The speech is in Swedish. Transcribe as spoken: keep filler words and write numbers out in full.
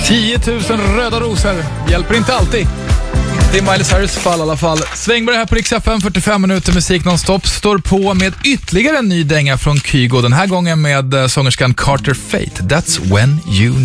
tio tusen röda rosor. Hjälper inte alltid. Det är Miley Cyrus fall i alla fall. Svängberg här på Rix F M, fyrtiofem minuter musik nonstop. Står på med ytterligare en ny dänga från Kygo. Den här gången med sångerskan Carter Fate. That's when you